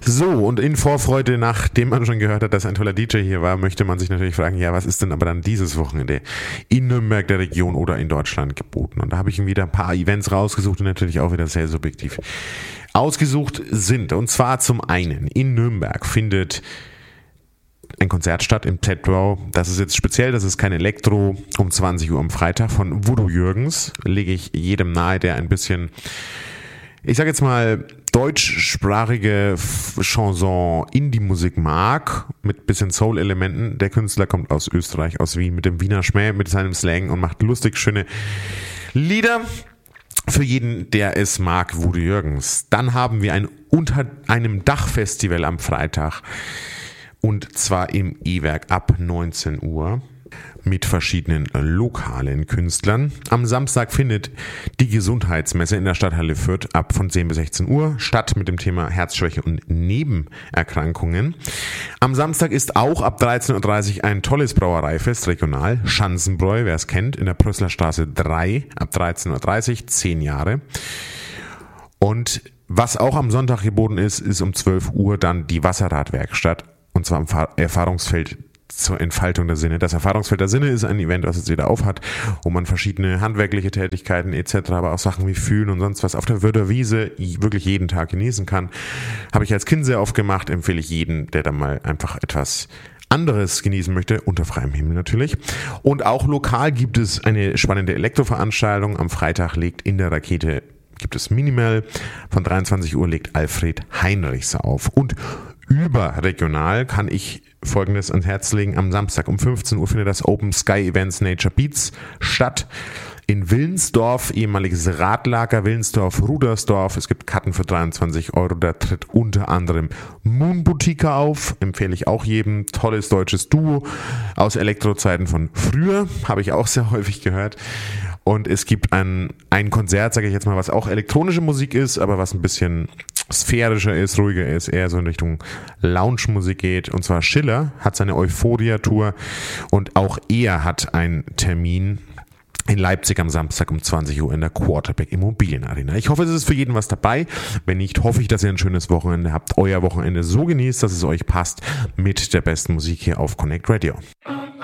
So, und in Vorfreude, nachdem man schon gehört hat, dass ein toller DJ hier war, möchte man sich natürlich fragen, ja, was ist denn aber dann dieses Wochenende in Nürnberg, der Region oder in Deutschland geboten? Und da habe ich wieder ein paar Events rausgesucht und natürlich auch wieder sehr subjektiv ausgesucht sind. Und zwar zum einen in Nürnberg findet ein Konzert statt im Tetbau. Das ist jetzt speziell, das ist kein Elektro, um 20 Uhr am Freitag von Voodoo Jürgens. Lege ich jedem nahe, der ein bisschen, ich sage jetzt mal, deutschsprachige Chanson-Indie-Musik mag, mit bisschen Soul-Elementen. Der Künstler kommt aus Österreich, aus Wien, mit dem Wiener Schmäh, mit seinem Slang und macht lustig schöne Lieder. Für jeden, der es mag, Voodoo Jürgens. Dann haben wir ein Unter einem Dach-Festival am Freitag. Und zwar im E-Werk ab 19 Uhr mit verschiedenen lokalen Künstlern. Am Samstag findet die Gesundheitsmesse in der Stadthalle Fürth ab von 10 bis 16 Uhr statt mit dem Thema Herzschwäche und Nebenerkrankungen. Am Samstag ist auch ab 13.30 Uhr ein tolles Brauereifest, regional, Schanzenbräu, wer es kennt, in der Brüsseler Straße 3 ab 13.30 Uhr, 10 Jahre. Und was auch am Sonntag geboten ist, ist um 12 Uhr dann die Wasserradwerkstatt. Und zwar am Erfahrungsfeld zur Entfaltung der Sinne. Das Erfahrungsfeld der Sinne ist ein Event, was jetzt wieder aufhat, wo man verschiedene handwerkliche Tätigkeiten etc., aber auch Sachen wie Fühlen und sonst was auf der Würder Wiese wirklich jeden Tag genießen kann. Habe ich als Kind sehr oft gemacht, empfehle ich jeden, der da mal einfach etwas anderes genießen möchte, unter freiem Himmel natürlich. Und auch lokal gibt es eine spannende Elektroveranstaltung. Am Freitag gibt es Minimal. Von 23 Uhr legt Alfred Heinrichs auf. Und überregional kann ich Folgendes ans Herz legen. Am Samstag um 15 Uhr findet das Open Sky Events Nature Beats statt. In Willensdorf, ehemaliges Radlager, Willensdorf-Rudersdorf. Es gibt Karten für 23 €. Da tritt unter anderem Moon Boutique auf. Empfehle ich auch jedem. Tolles deutsches Duo aus Elektrozeiten von früher. Habe ich auch sehr häufig gehört. Und es gibt ein Konzert, sage ich jetzt mal, was auch elektronische Musik ist, aber was ein bisschen sphärischer ist, ruhiger ist, eher so in Richtung Lounge-Musik geht. Und zwar Schiller hat seine Euphoria-Tour und auch er hat einen Termin in Leipzig am Samstag um 20 Uhr in der Quarterback Immobilienarena. Ich hoffe, es ist für jeden was dabei. Wenn nicht, hoffe ich, dass ihr ein schönes Wochenende habt. Euer Wochenende so genießt, dass es euch passt mit der besten Musik hier auf Connect Radio.